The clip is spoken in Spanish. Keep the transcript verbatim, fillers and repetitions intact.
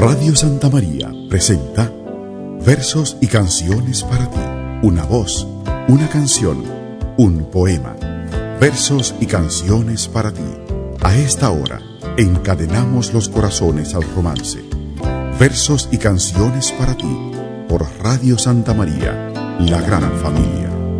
Radio Santa María presenta Versos y canciones para ti. Una voz, una canción, un poema. Versos y canciones para ti. A esta hora, encadenamos los corazones al romance. Versos y canciones para ti, por Radio Santa María, la gran familia.